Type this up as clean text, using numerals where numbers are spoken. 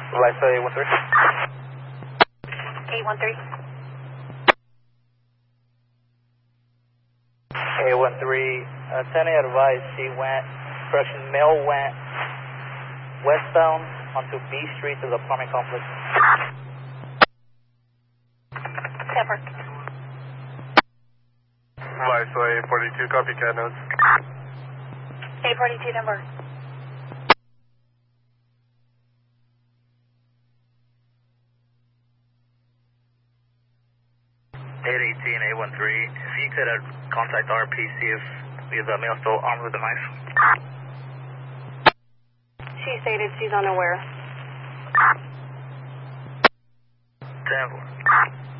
Lisa 813. 813. 813. Attorney advised male went westbound onto B Street to the apartment complex. Pepper. Lisa 842, copycat notes. 842 number. If you could contact RP, see if the male still armed with a knife. She stated she's unaware. 10-4.